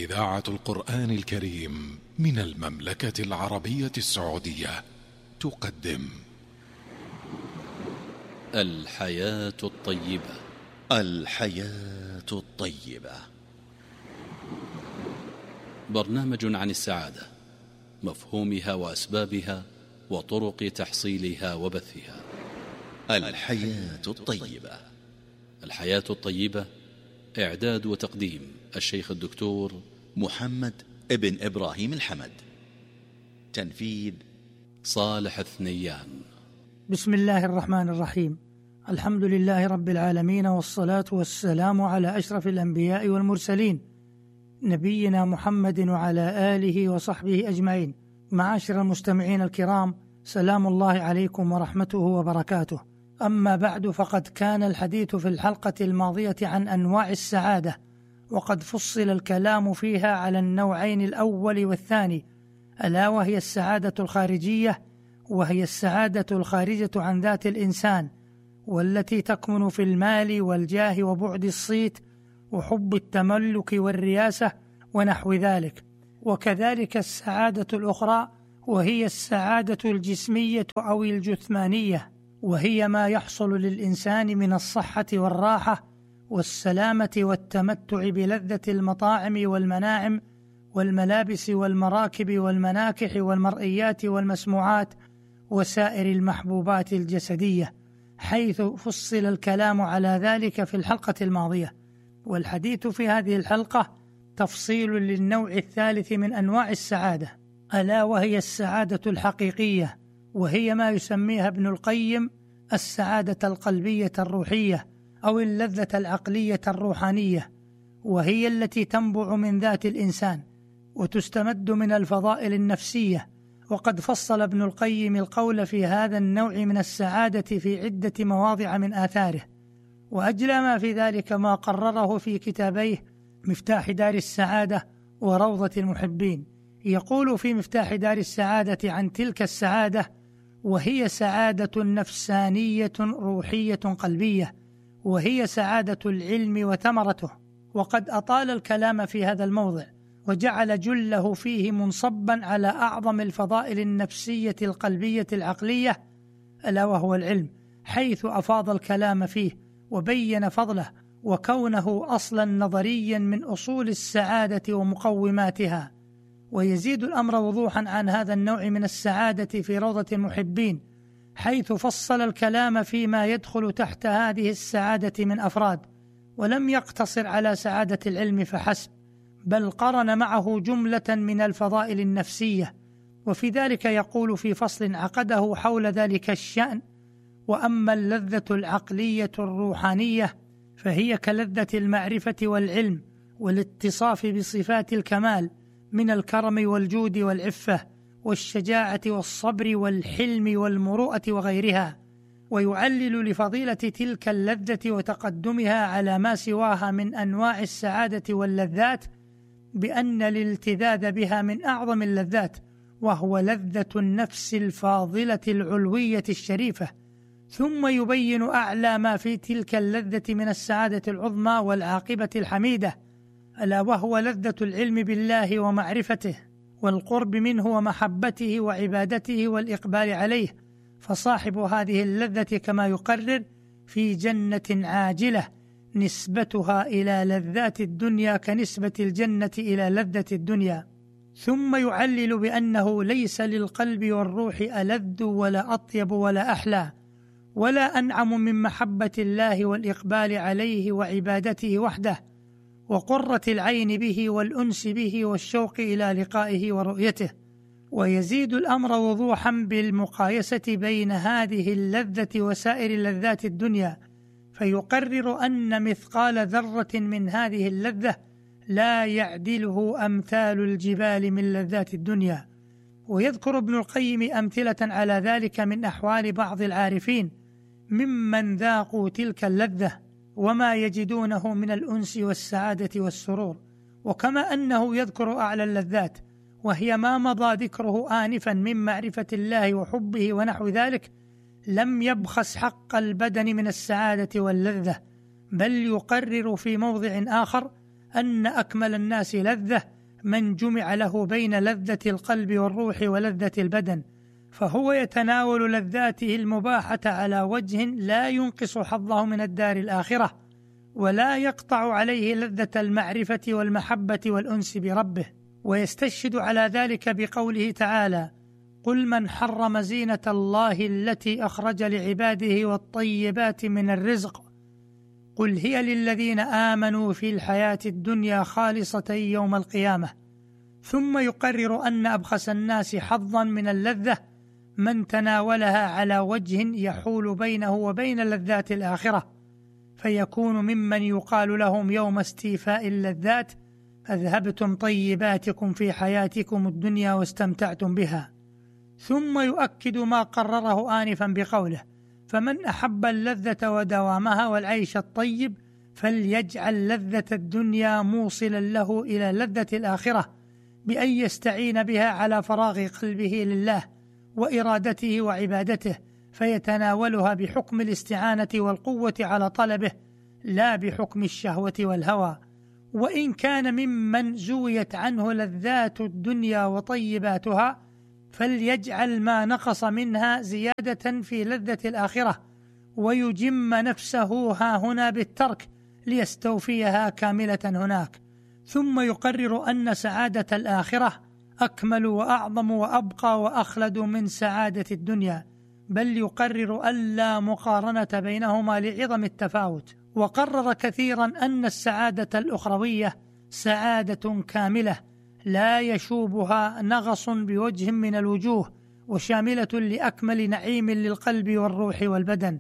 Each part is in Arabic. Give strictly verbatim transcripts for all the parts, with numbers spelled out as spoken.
إذاعة القرآن الكريم من المملكة العربية السعودية تقدم الحياة الطيبة. الحياة الطيبة، برنامج عن السعادة، مفهومها وأسبابها وطرق تحصيلها وبثها. الحياة الطيبة. الحياة الطيبة، إعداد وتقديم الشيخ الدكتور محمد ابن إبراهيم الحمد، تنفيذ صالح الثنيان. بسم الله الرحمن الرحيم. الحمد لله رب العالمين، والصلاة والسلام على أشرف الأنبياء والمرسلين، نبينا محمد وعلى آله وصحبه أجمعين. معاشر المستمعين الكرام، سلام الله عليكم ورحمته وبركاته. أما بعد، فقد كان الحديث في الحلقة الماضية عن أنواع السعادة، وقد فصل الكلام فيها على النوعين الأول والثاني، ألا وهي السعادة الخارجية، وهي السعادة الخارجة عن ذات الإنسان، والتي تكمن في المال والجاه وبعد الصيت وحب التملك والرياسة ونحو ذلك. وكذلك السعادة الأخرى، وهي السعادة الجسمية أو الجثمانية، وهي ما يحصل للإنسان من الصحة والراحة والسلامة والتمتع بلذة المطاعم والمناعم والملابس والمراكب والمناكح والمرئيات والمسموعات وسائر المحبوبات الجسدية، حيث فصل الكلام على ذلك في الحلقة الماضية. والحديث في هذه الحلقة تفصيل للنوع الثالث من أنواع السعادة، ألا وهي السعادة الحقيقية، وهي ما يسميها ابن القيم السعادة القلبية الروحية أو اللذة العقلية الروحانية، وهي التي تنبع من ذات الإنسان وتستمد من الفضائل النفسية. وقد فصل ابن القيم القول في هذا النوع من السعادة في عدة مواضع من آثاره، وأجلى ما في ذلك ما قرره في كتابيه مفتاح دار السعادة وروضة المحبين. يقول في مفتاح دار السعادة عن تلك السعادة: وهي سعادة نفسانية روحية قلبية، وهي سعادة العلم وثمرته. وقد أطال الكلام في هذا الموضع، وجعل جله فيه منصبا على أعظم الفضائل النفسية القلبية العقلية، ألا وهو العلم، حيث أفاض الكلام فيه وبين فضله وكونه أصلا نظريا من أصول السعادة ومقوماتها. ويزيد الأمر وضوحا عن هذا النوع من السعادة في روضة المحبين، حيث فصل الكلام فيما يدخل تحت هذه السعادة من أفراد، ولم يقتصر على سعادة العلم فحسب، بل قرن معه جملة من الفضائل النفسية. وفي ذلك يقول في فصل عقده حول ذلك الشأن: وأما اللذة العقلية الروحانية فهي كلذة المعرفة والعلم والاتصاف بصفات الكمال من الكرم والجود والعفة والشجاعة والصبر والحلم والمروءة وغيرها. ويعلل لفضيلة تلك اللذة وتقدمها على ما سواها من أنواع السعادة واللذات بأن الالتذاذ بها من أعظم اللذات، وهو لذة النفس الفاضلة العلوية الشريفة. ثم يبين أعلى ما في تلك اللذة من السعادة العظمى والعاقبة الحميدة، ألا وهو لذة العلم بالله ومعرفته والقرب منه ومحبته وعبادته والإقبال عليه. فصاحب هذه اللذة كما يقرر في جنة عاجلة نسبتها إلى لذات الدنيا كنسبة الجنة إلى لذة الدنيا. ثم يعلل بأنه ليس للقلب والروح ألذ ولا أطيب ولا أحلى ولا أنعم من محبة الله والإقبال عليه وعبادته وحده، وقرة العين به والأنس به والشوق إلى لقائه ورؤيته. ويزيد الأمر وضوحا بالمقايسة بين هذه اللذة وسائر لذات الدنيا، فيقرر أن مثقال ذرة من هذه اللذة لا يعدله أمثال الجبال من لذات الدنيا. ويذكر ابن القيم أمثلة على ذلك من أحوال بعض العارفين ممن ذاقوا تلك اللذة وما يجدونه من الأنس والسعادة والسرور. وكما أنه يذكر أعلى اللذات وهي ما مضى ذكره آنفا من معرفة الله وحبه ونحو ذلك، لم يبخس حق البدن من السعادة واللذة، بل يقرر في موضع آخر أن أكمل الناس لذة من جمع له بين لذة القلب والروح ولذة البدن، فهو يتناول لذاته المباحة على وجه لا ينقص حظه من الدار الآخرة، ولا يقطع عليه لذة المعرفة والمحبة والأنس بربه. ويستشهد على ذلك بقوله تعالى: قل من حرم زينة الله التي أخرج لعباده والطيبات من الرزق قل هي للذين آمنوا في الحياة الدنيا خالصة يوم القيامة. ثم يقرر أن أبخس الناس حظا من اللذة من تناولها على وجه يحول بينه وبين لذات الآخرة، فيكون ممن يقال لهم يوم استيفاء اللذات: أذهبتم طيباتكم في حياتكم الدنيا واستمتعتم بها. ثم يؤكد ما قرره آنفا بقوله: فمن أحب اللذة ودوامها والعيش الطيب فليجعل لذة الدنيا موصلا له إلى لذة الآخرة بأن يستعين بها على فراغ قلبه لله وإرادته وعبادته، فيتناولها بحكم الاستعانة والقوة على طلبه لا بحكم الشهوة والهوى. وإن كان ممن زويت عنه لذات الدنيا وطيباتها فليجعل ما نقص منها زيادة في لذة الآخرة، ويجم نفسه ها هنا بالترك ليستوفيها كاملة هناك. ثم يقرر أن سعادة الآخرة أكمل وأعظم وأبقى وأخلد من سعادة الدنيا، بل يقرر ألا مقارنة بينهما لعظم التفاوت. وقرر كثيرا أن السعادة الأخروية سعادة كاملة لا يشوبها نغص بوجه من الوجوه، وشاملة لأكمل نعيم للقلب والروح والبدن.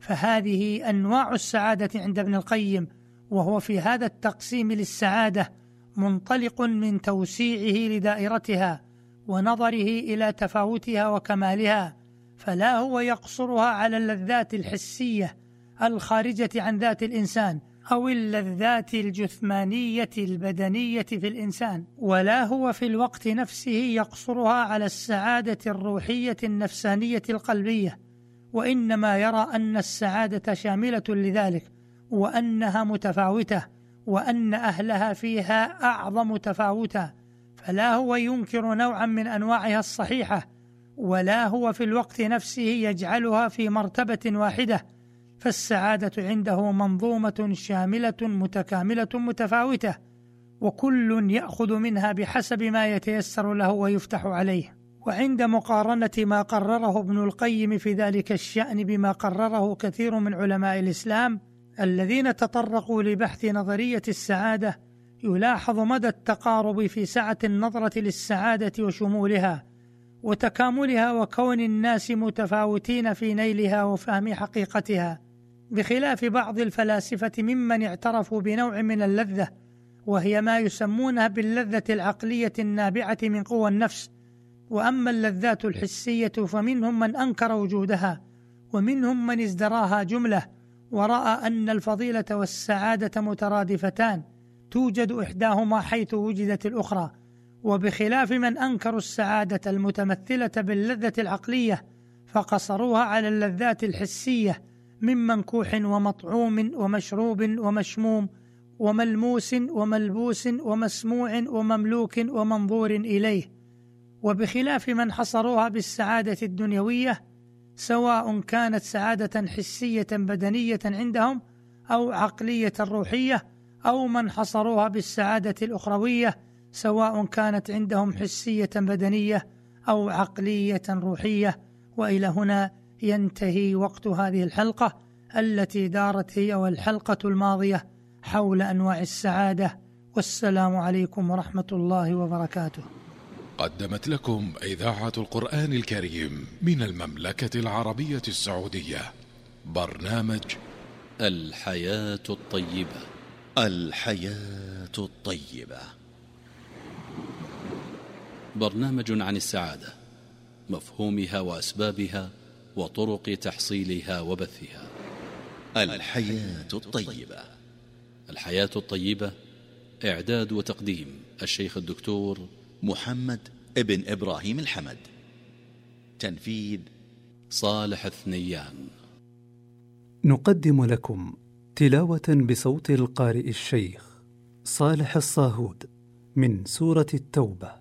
فهذه أنواع السعادة عند ابن القيم، وهو في هذا التقسيم للسعادة منطلق من توسيعه لدائرتها ونظره إلى تفاوتها وكمالها، فلا هو يقصرها على اللذات الحسية الخارجة عن ذات الإنسان أو اللذات الجثمانية البدنية في الإنسان، ولا هو في الوقت نفسه يقصرها على السعادة الروحية النفسانية القلبية، وإنما يرى أن السعادة شاملة لذلك، وأنها متفاوتة، وأن أهلها فيها أعظم تفاوتا، فلا هو ينكر نوعا من أنواعها الصحيحة، ولا هو في الوقت نفسه يجعلها في مرتبة واحدة. فالسعادة عنده منظومة شاملة متكاملة متفاوتة، وكل يأخذ منها بحسب ما يتيسر له ويفتح عليه. وعند مقارنة ما قرره ابن القيم في ذلك الشأن بما قرره كثير من علماء الإسلام الذين تطرقوا لبحث نظرية السعادة، يلاحظ مدى التقارب في سعة النظرة للسعادة وشمولها وتكاملها، وكون الناس متفاوتين في نيلها وفهم حقيقتها، بخلاف بعض الفلاسفة ممن اعترفوا بنوع من اللذة، وهي ما يسمونها باللذة العقلية النابعة من قوى النفس. وأما اللذات الحسية فمنهم من أنكر وجودها، ومنهم من ازدراها جملة، ورأى أن الفضيلة والسعادة مترادفتان توجد إحداهما حيث وجدت الأخرى، وبخلاف من أنكروا السعادة المتمثلة باللذة العقلية فقصروها على اللذات الحسية من منكوح ومطعوم ومشروب ومشموم وملموس وملبوس ومسموع ومملوك ومنظور إليه، وبخلاف من حصروها بالسعادة الدنيوية سواء كانت سعادة حسية بدنية عندهم أو عقلية روحية، أو من حصروها بالسعادة الأخروية سواء كانت عندهم حسية بدنية أو عقلية روحية. وإلى هنا ينتهي وقت هذه الحلقة التي دارت هي والحلقة الماضية حول أنواع السعادة، والسلام عليكم ورحمة الله وبركاته. قدمت لكم إذاعة القرآن الكريم من المملكة العربية السعودية برنامج الحياة الطيبة. الحياة الطيبة، برنامج عن السعادة، مفهومها وأسبابها وطرق تحصيلها وبثها. الحياة الطيبة. الحياة الطيبة، إعداد وتقديم الشيخ الدكتور محمد ابن إبراهيم الحمد. تنفيذ صالح الثنيان. نقدم لكم تلاوة بصوت القارئ الشيخ صالح الصاهود من سورة التوبة.